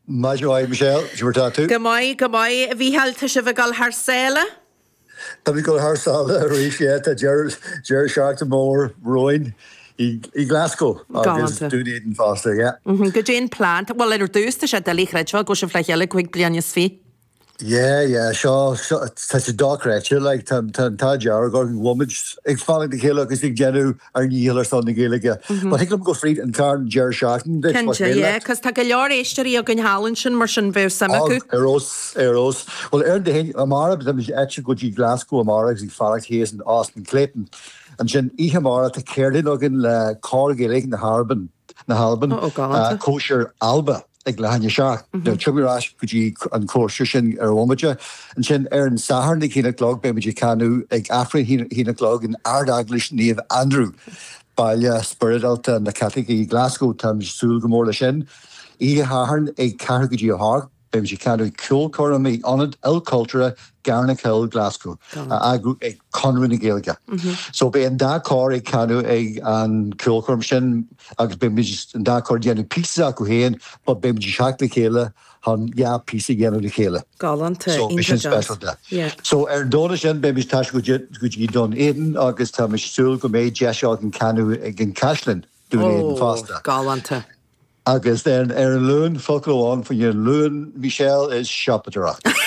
Majoy Michelle, Jurtatu. Gamai, vi halta se gal harsela. Tá go harsala rifieta Jer Shark more Roin I Glasgow. Agus dúdi in Foster, yeah. Go Jane plant. Well, dústa se dalich rechwa go se flachele quick blianis fi. Yeah, sure. Such a dark rachel, like Tajar, going womage. It's falling the kill, because the Genu are healer son the Gilliga. But I think go free and Karen Jer Sharkin. Yeah, because Tagalar Eastery of Gunhallenschen, Mershon Bear Samaku. Eros. Well, earned the Amara, but I'm actually good Glasgow Amara, because Farrack Hayes and Austin Clayton. And Jen Ihamara to Kerlin the Corgillig, the Harbin, kosher Alba. Ag lehan Shark, the Chubirash, Kuji, and Korshishin, Womaja, and Shin Aaron Sahar, the Hinaclog, Bemiji Kanu, Ag Afri Hinaclog, and Ardaglish Neve Andrew, Balia, Spirit Alta, and the Catholic Glasgow, Tams Sul Gomorla Shin, Ia Harn, Ag Carguji Hark, Bemiji Kanu, Kul Korami, Onad, El Cultura, Garnick Hill, Glasgow, Agru, Ag Conrin Gaelica. So be in that car, Ag Kanu, Ag and Kul Kormshin, Ag Bemiji, and that car, Jenny Pizza, Kuhain, but Bemiji Shakli Kela, Han, yeah, Pizza Genu Kela. Gallant, so mission special that. Yeah. So Erdonashin, Bemiji Tash, could you done Aiden, August Tamish Sul, Gomay, Jeshog, and Kanu, Ag in Cashlin, doing Aiden faster. Gallant. Agus then Aaron Loon, follow on for your Loon, Michelle is shop at the rock. Well,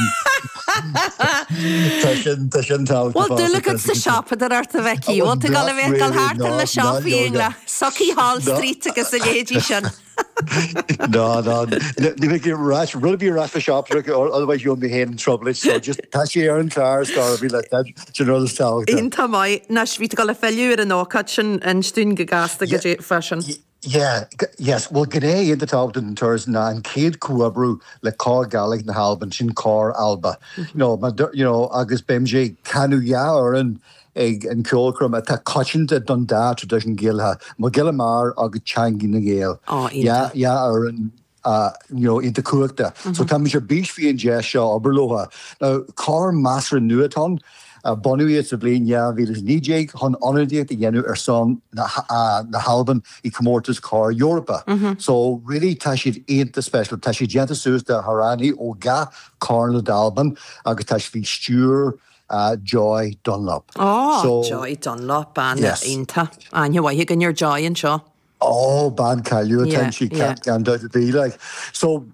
do look at the shop at the Artaveki. What to go away, go hard in the shop for you, Sucky Hall Street to get the edition. No, you make it rash, really be rash for shops, otherwise you'll be in trouble. So just touch your own cars, gotta be like that. You know the style. In Tamai, Nashvita got a failure in Okachin and Stun Gagasta fashion. Yeah, yes. Well, G'day in the top of the Thursday and Cade Kuabru, le Car Gaelic na Halban, Shin Car Alba. Agus Bemji, Canu Ya or in Colcrum at a Cochin to Dundee tradition Gilha, Mogillamar, Agus Changi na Gale. Yeah, or in. Into Cookta. So Tamish your beach fee and Jesha Oberloha. Now, Car Master Nuaton. Bonnie is a blame, yeah, Vilas Nijig, Hon Honordy, the Yenu, son, the Halban, Ekomortus Car Europa. So really, Tashid ain't the special. Tashid Jentasus, the Harani, Oga, Carl Dalban, Agatash V. Stewart, Joy Dunlop. Joy Dunlop, and Inta. And you can your Joy and Shaw. Oh, bad Caillou, she can't undoubtedly like. So,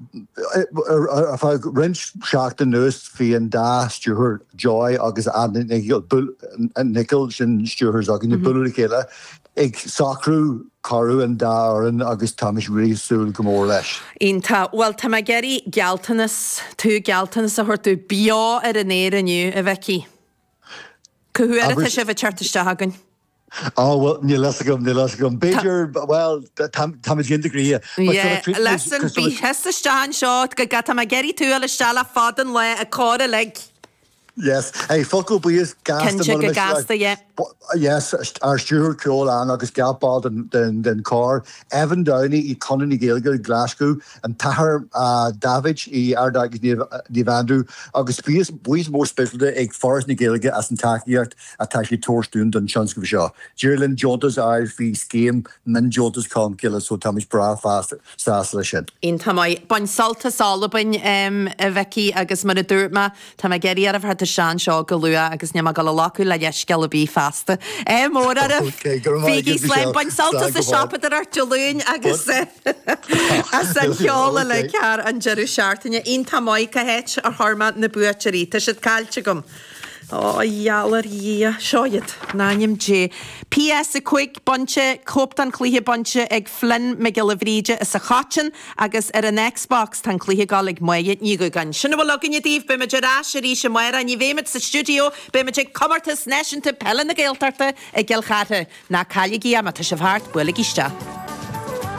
if I wrench shocked the nurse, Fian Da, Stuart, Joy, August, and Nichols, and Stuart, August, and Bullikilla, Ig Sakru, Karu, and Da, and August Thomas Rees, Sul Gomorlesh. Inta, well, Tamageri, Galtanus, two Galtanus, or to Bia at an air and you, a Vicky. Kuhuera Tashiva Chartishtahagan. Oh, well, Nilasagum. Bajor, well, Tamagin degree. Yeah, lesson be has the stand shot, got Tamageri to a stala faden le a cord a leg. Yes, hey, Focal Beers, Gasta, yeah. Yes, our Stuart Cole and August Galbald and Car, Evan Downey, Connie Gaeliga, Glasgow, and Tahar Davidge, Ardag Nivandru, August Beers, boys more special to Forest Gaeliga, as in Takiat, Atashi Torstund, and Chanska Shaw. Gerlin Jontas, Irish Scheme, Min Jontas Con Killers, so Thomas Bra fast, Sassalishin. In Tamai, Bonsalta Solobin, Vicky, August Manadurma, Tamageri, I've had to Shan Shaw Galua, Agus Nyamagalaku, La Yeshgalabi Fasta. More out of Figgy Slam, Bonsalta the shop at the Artaloon, Agus as a Hyola like her and Jerushartanya, in Tamaika Hetch or Harmat in the Buacherita, should Calchigum. Oh, yaller, yeah, show it. Nanyam J. P.S. a quick bunch of Coptan Clehe bunch of egg Flynn McGillivrige as a Hotchin, Agus at an Xbox, Tan Clehe Galig Moyet, Nugan. Shinawalogan Yadiv, Bimajarash, Risha Moira, and Yvemits the studio, Bimajik Comertus, Nation to Pell and the Gaeltarte, a Gilchata, Na Kaligi Amatash of Heart, Willigista.